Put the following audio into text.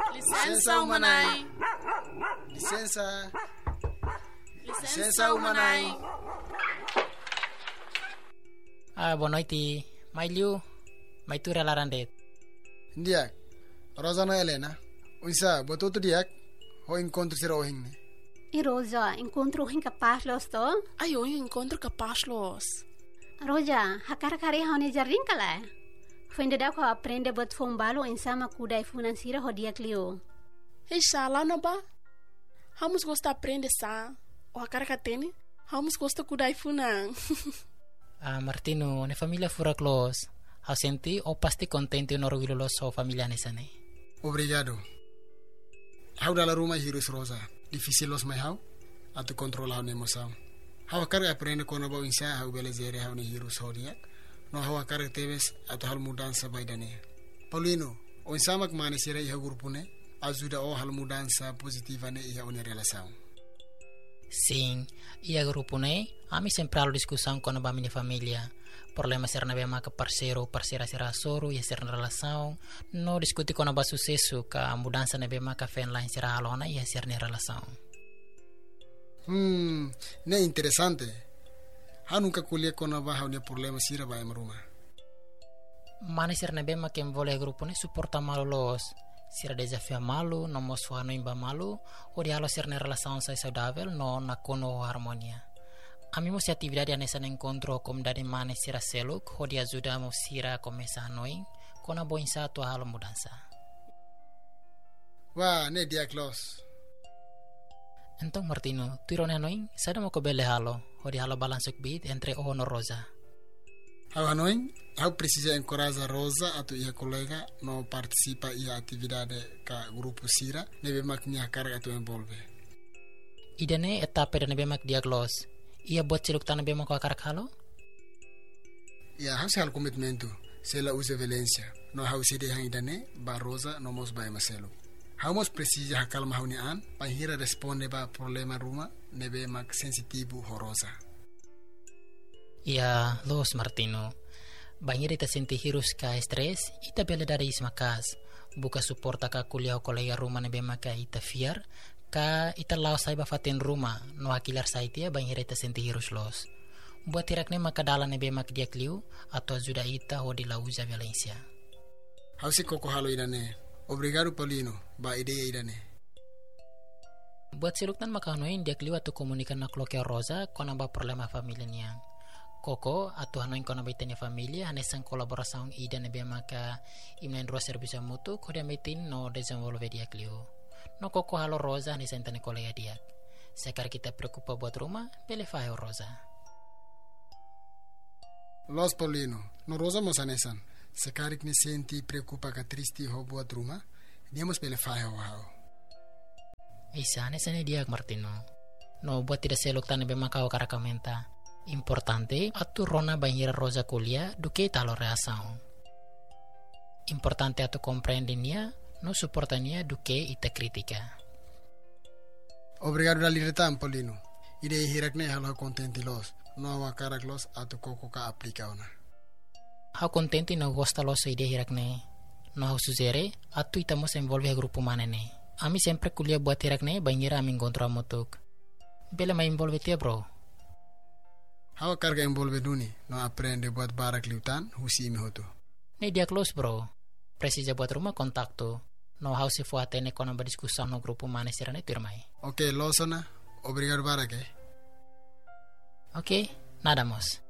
Licença umanai. Licença umanai. Boa noite. Mai Liu, mai tu relarandet. Diak, Rosa Helena. Unsa, botou tu diak? Ho encontro sira ohing ne. E Rosa, encontro ohing capaz los to? Ai, eu encontro capaz los. Rosa, hakar-kari haune jarring kala. Fende da ko aprende bot fombalo ensama kudai financiera ho diak Liu. Ei, lá na ba. Vamos gostar aprender sa. O cara que tem, vamos gostar kudai funang. Martino, ne família fura close. Ha senti o pasti contenti no orgulho so família nesane. Obrigado. Hau dalla Roma hirus Rosa. Difícil los mai hau. Atu controla hau emoção. Hau carga aprende kono ba insa hau belezere hau ne hirus hodiak. No hau carga teves atu hal mudança baidane. Paulino, o insamak mane sira iha grupune. Ajuda o hal mudança positiva ne iha une relação. Sim, ia grupo ne, ami sempre halo discussão com a minha família. Problema ser na bema que parceiro, parceira será soro, ia ser na relação. No discutir com a sucesso que a mudança na bema que fen lá será alona ia ser na relação. Ne interessante. Ha nunca colhe com a barra ne problema sira vai maruma. Mane ser na bema que envolve grupo ne suporta malo los. Sira desafio malu, no mosuha no imba malu, o di halo ser na relação sai saudável, no na kono harmonia. Ami mo si atividade nessa encontro como dari mane sira seluk, o di ajuda mo sira começa noing, kona boin sa tua halo mudança. Wah, ne dia close. Então Martino, tu irone noing, sada mo ko bele halo, o di halo balansuk bit entre o no Rosa. Hau noing, hau precisa encorajar Rosa atau ia colega no participa ia atividade ka grupo sira, nebe maknya carga atau envolve. Idane etapa dan nebe mak diaglos. Ia buat celuk tanah bema ko akar halo? Ya, hau hal komitmentu. Sela usa violência. No hau sede hang idane ba Rosa no mos ba maselo. Hau mos precisa hakal mahuni an, panhira responde ba problema ruma nebe mak sensitivo ho Rosa. Ia, los Martino. Banhir ita senti hirus ka stres, ita bela dari ismakas. Buka suporta ka kuliah kolega rumah nebe maka ita fiar, ka ita lao sai bafatin rumah, no hakilar saitia banhir ita senti hirus los. Buat tirakne maka dala nebe mak dia kliu, atau ajuda ita ho di lauza Valencia. Hausi koko halo idane. Obrigado Paulino, ba ideia idane. Buat siluktan maka hanoin dia kliu atau komunikan na kloke Rosa kona ba problema familia niang. Koko atau hanoin kona baitanya familia hanesan kolaborasaun ida nebe maka imnen dua servisa mutu kode metin no desenvolve dia kliu. No koko halo Rosa hanesan tane kolega dia. Sekar kita preocupa buat rumah, bele fayo Rosa. Los Paulino, no Rosa mos hanesan. Sekarik ne senti preocupa ka tristi ho buat rumah, dia mos bele fayo hao. Isa hanesan dia Martino. No buat tidak seluk tane be maka karakamenta. Importante atu rona banhira Rosa kuliah duke talo reação. Importante atu comprendenia no suportania duke ita kritika. Obrigado dali retam Paulino. Ide hirakne halo contenti los. No wa karak los atu koko ka aplika ona. Hau contenti no gosta los ide hirakne. No hau suzere atu ita mos envolve grupo manene. Ami sempre kuliah buat hirakne banhira ami encontro amutuk. Bela mai envolve tia bro. Hau carga envolve duni, no aprende buat barak liutan, husi imi hotu. Ne dia close bro. Precisa buat rumah kontakto. No hau se fuate ne kona berdiskusan no grupo mane sirane turmai. Okay, losona. Obrigado barak Okay, nada mos.